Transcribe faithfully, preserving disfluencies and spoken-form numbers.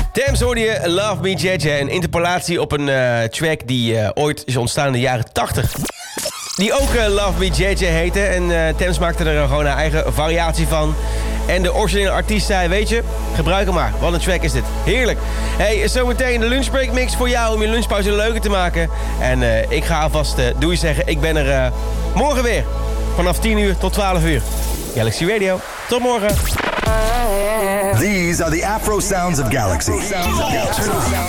Thames hoorde je Love Me J J, een interpolatie op een uh, track die uh, ooit is ontstaan in de jaren tachtig. Die ook uh, Love Me J J heette. En uh, Thames maakte er uh, gewoon een eigen variatie van. En de originele artiest zei, weet je, gebruik hem maar. Wat een track is dit. Heerlijk. Hey, zometeen de lunchbreak mix voor jou om je lunchpauze leuker te maken. En uh, ik ga alvast uh, doei zeggen. Ik ben er uh, morgen weer. Vanaf tien uur tot twaalf uur. Galaxy Radio. Tot morgen. These are the Afro sounds of Galaxy. Turn on.